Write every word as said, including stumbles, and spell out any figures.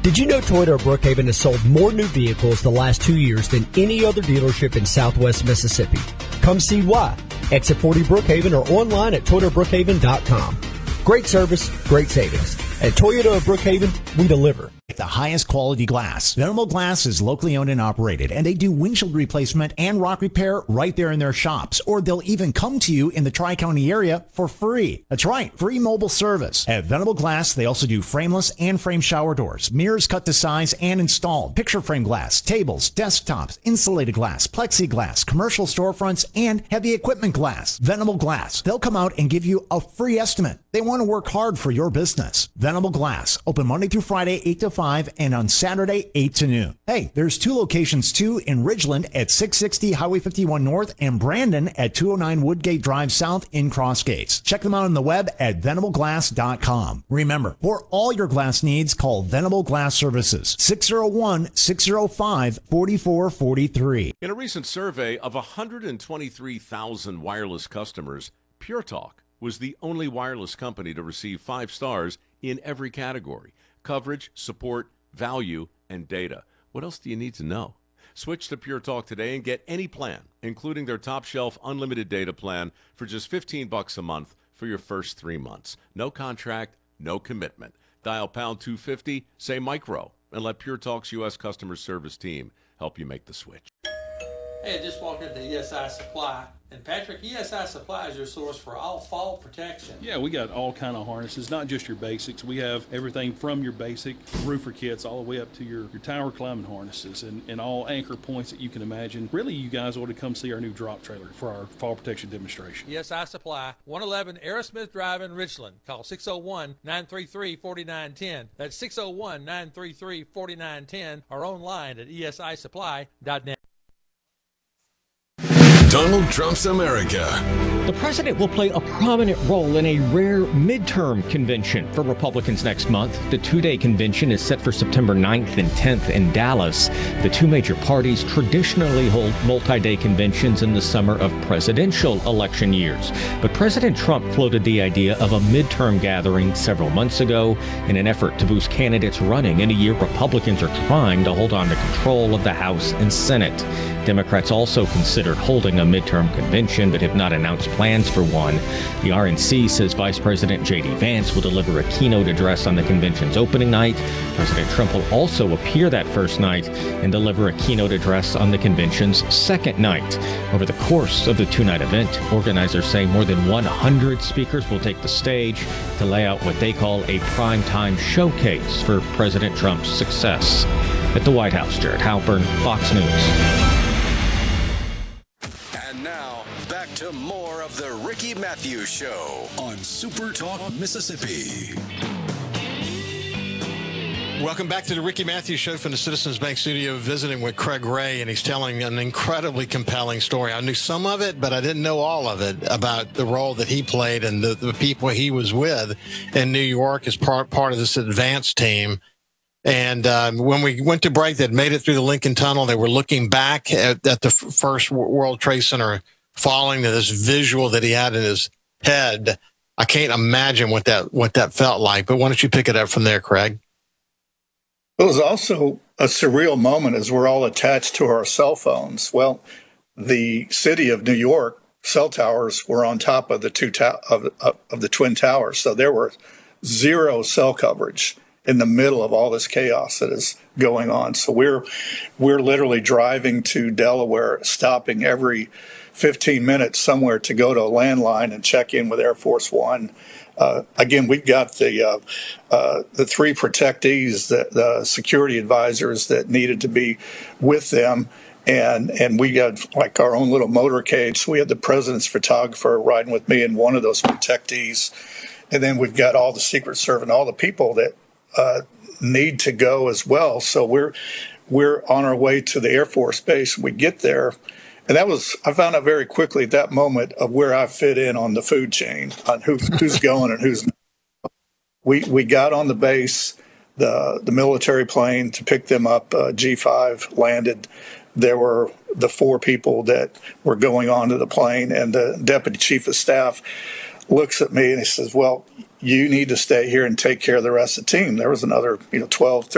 Did you know Toyota of Brookhaven has sold more new vehicles the last two years than any other dealership in Southwest Mississippi? Come see why. Exit forty Brookhaven or online at toyota brookhaven dot com. Great service, great savings. At Toyota of Brookhaven, we deliver. The highest quality glass. Venable Glass is locally owned and operated, and they do windshield replacement and rock repair right there in their shops, or they'll even come to you in the Tri-County area for free. That's right, free mobile service. At Venable Glass, they also do frameless and frame shower doors, mirrors cut to size and installed, picture frame glass, tables, desktops, insulated glass, plexiglass, commercial storefronts, and heavy equipment glass. Venable Glass. They'll come out and give you a free estimate. They want to work hard for your business. Venable Glass. Open Monday through Friday, eight to five, and on Saturday, eight to noon. Hey, there's two locations too, in Ridgeland at six sixty Highway fifty-one North and Brandon at two oh nine Woodgate Drive South in Cross Gates. Check them out on the web at venable glass dot com. Remember, for all your glass needs, call Venable Glass Services, six oh one, six oh five, four four four three. In a recent survey of one hundred twenty-three thousand wireless customers, Pure Talk was the only wireless company to receive five stars in every category: coverage, support, value, and data. What else do you need to know? Switch to Pure Talk today and get any plan, including their top shelf unlimited data plan, for just fifteen bucks a month for your first three months. No contract, no commitment. Dial pound two fifty, say micro, and let Pure Talk's U S customer service team help you make the switch. Hey, I just walked into E S I Supply. And Patrick, E S I Supply is your source for all fall protection. Yeah, we got all kind of harnesses, not just your basics. We have everything from your basic roofer kits all the way up to your, your tower climbing harnesses and, and all anchor points that you can imagine. Really, you guys ought to come see our new drop trailer for our fall protection demonstration. E S I Supply, one eleven Aerosmith Drive in Richland. Call six oh one, nine three three, four nine one zero. That's six oh one, nine three three, four nine one zero or online at E S I supply dot net. Donald Trump's America. The president will play a prominent role in a rare midterm convention for Republicans next month. The two-day convention is set for September ninth and tenth in Dallas. The two major parties traditionally hold multi-day conventions in the summer of presidential election years. But President Trump floated the idea of a midterm gathering several months ago in an effort to boost candidates running in a year Republicans are trying to hold on to control of the House and Senate. Democrats also considered holding a midterm convention but have not announced plans for one. The R N C says Vice President J D Vance will deliver a keynote address on the convention's opening night. President Trump will also appear that first night and deliver a keynote address on the convention's second night. Over the course of the two-night event, organizers say more than one hundred speakers will take the stage to lay out what they call a primetime showcase for President Trump's success. At the White House, Jared Halpern, Fox News. Back to more of the Ricky Matthews Show on Super Talk Mississippi. Welcome back to the Ricky Matthews Show from the Citizens Bank Studio, visiting with Craig Ray, and he's telling an incredibly compelling story. I knew some of it, but I didn't know all of it about the role that he played and the, the people he was with in New York as part, part of this advance team. And um, when we went to break, they'd made it through the Lincoln Tunnel. They were looking back at, at the f- first World Trade Center falling, to this visual that he had in his head. I can't imagine what that what that felt like. But why don't you pick it up from there, Craig? It was also a surreal moment as we're all attached to our cell phones. Well, the city of New York cell towers were on top of the two to- of, of, of the Twin Towers, so there were zero cell coverage in the middle of all this chaos that is going on. So we're we're literally driving to Delaware, stopping every fifteen minutes somewhere to go to a landline and check in with Air Force One. Uh, again, we've got the uh, uh, the three protectees, the, the security advisors that needed to be with them, and and we got like our own little motorcade. So we had the president's photographer riding with me in one of those protectees, and then we've got all the Secret Service and all the people that uh, need to go as well. So we're we're on our way to the Air Force Base. We get there. And that was, I found out very quickly at that moment of where I fit in on the food chain, on who, who's going and who's not. We we got on the base, the the military plane to pick them up, uh, G five landed. There were the four people that were going onto the plane, and the deputy chief of staff looks at me and he says, well, you need to stay here and take care of the rest of the team. There was another, you know, twelve,